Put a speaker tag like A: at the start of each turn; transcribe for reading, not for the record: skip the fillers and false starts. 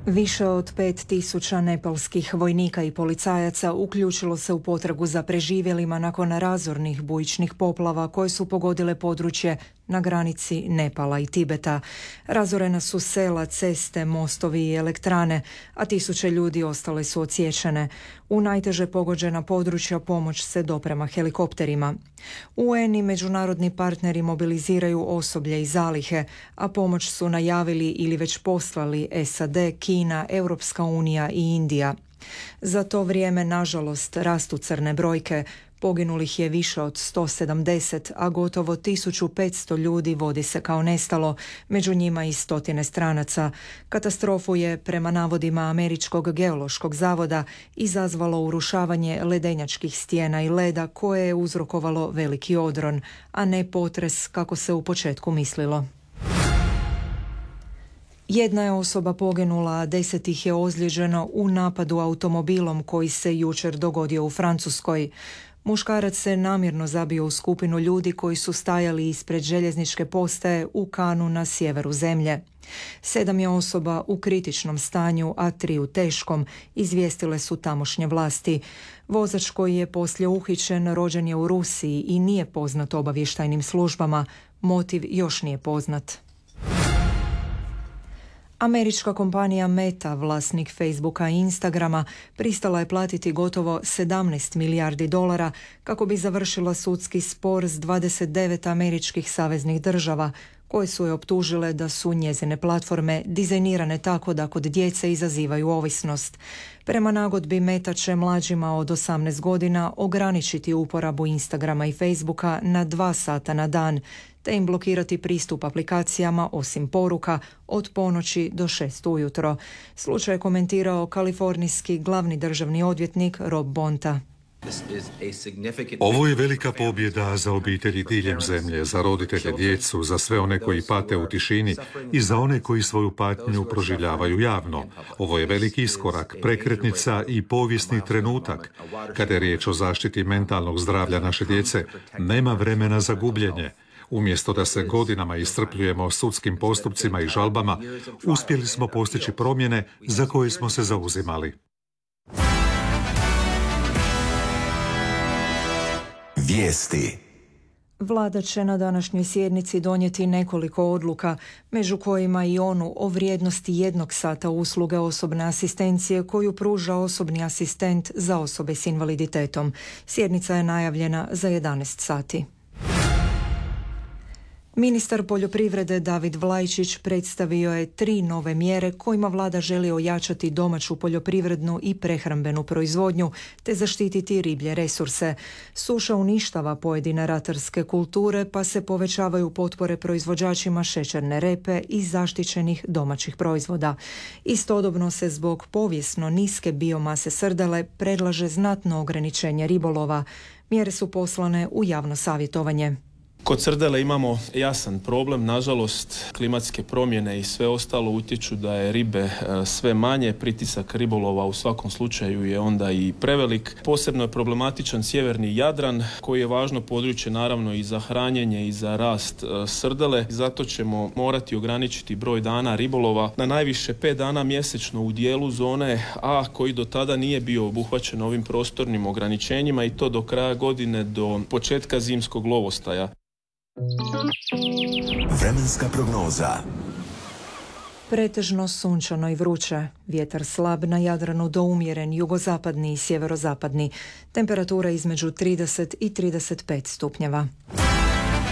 A: Više od 5.000 nepalskih vojnika i policajaca uključilo se u potragu za preživjelima nakon razornih bujičnih poplava koje su pogodile područje na granici Nepala i Tibeta. Razorena su sela, ceste, mostovi i elektrane, a tisuće ljudi ostale su odsječene. U najteže pogođena područja pomoć se doprema helikopterima. UN i međunarodni partneri mobiliziraju osoblje i zalihe, a pomoć su najavili ili već poslali SAD, Kina, Europska unija i Indija. Za to vrijeme, nažalost, rastu crne brojke. Poginulih je više od 170, a gotovo 1500 ljudi vodi se kao nestalo, među njima i stotine stranaca. Katastrofu je, prema navodima Američkog geološkog zavoda, izazvalo urušavanje ledenjačkih stijena i leda koje je uzrokovalo veliki odron, a ne potres kako se u početku mislilo. Jedna je osoba poginula, a 10 ih je ozlijeđeno u napadu automobilom koji se jučer dogodio u Francuskoj. Muškarac se namjerno zabio u skupinu ljudi koji su stajali ispred željezničke postaje u Kanu na sjeveru zemlje. 7 je osoba u kritičnom stanju, a 3 u teškom, izvijestile su tamošnje vlasti. Vozač koji je poslije uhićen rođen je u Rusiji i nije poznat obavještajnim službama. Motiv još nije poznat. Američka kompanija Meta, vlasnik Facebooka i Instagrama, pristala je platiti gotovo 17 milijardi dolara kako bi završila sudski spor s 29 američkih saveznih država, koje su je optužile da su njezine platforme dizajnirane tako da kod djece izazivaju ovisnost. Prema nagodbi Meta će mlađima od 18 godina ograničiti uporabu Instagrama i Facebooka na 2 sata na dan, te im blokirati pristup aplikacijama osim poruka od ponoći do 6 ujutro. Slučaj je komentirao kalifornijski glavni državni odvjetnik Rob Bonta.
B: Ovo je velika pobjeda za obitelji diljem zemlje, za roditelje, djecu, za sve one koji pate u tišini i za one koji svoju patnju proživljavaju javno. Ovo je veliki iskorak, prekretnica i povijesni trenutak. Kada je riječ o zaštiti mentalnog zdravlja naše djece, nema vremena za gubljenje. Umjesto da se godinama iscrpljujemo sudskim postupcima i žalbama, uspjeli smo postići promjene za koje smo se zauzimali.
C: Vijesti.
A: Vlada će na današnjoj sjednici donijeti nekoliko odluka, među kojima i onu o vrijednosti 1 sata usluge osobne asistencije koju pruža osobni asistent za osobe s invaliditetom. Sjednica je najavljena za 11 sati. Ministar poljoprivrede David Vlajčić predstavio je 3 nove mjere kojima vlada želi ojačati domaću poljoprivrednu i prehrambenu proizvodnju te zaštititi riblje resurse. Suša uništava pojedine ratarske kulture pa se povećavaju potpore proizvođačima šećerne repe i zaštićenih domaćih proizvoda. Istodobno se zbog povijesno niske biomase srdele predlaže znatno ograničenje ribolova. Mjere su poslane u javno savjetovanje.
D: Kod srdele imamo jasan problem, nažalost klimatske promjene i sve ostalo utječu da je ribe sve manje, pritisak ribolova u svakom slučaju je onda i prevelik. Posebno je problematičan sjeverni Jadran koji je važno područje naravno i za hranjenje i za rast srdele. Zato ćemo morati ograničiti broj dana ribolova na najviše 5 dana mjesečno u dijelu zone A koji do tada nije bio obuhvaćen ovim prostornim ograničenjima i to do kraja godine, do početka zimskog lovostaja.
C: Vremenska prognoza.
A: Pretežno sunčano i vruće. Vjetar slab na Jadranu do umjeren jugozapadni i sjeverozapadni. Temperatura između 30 i 35 stupnjeva.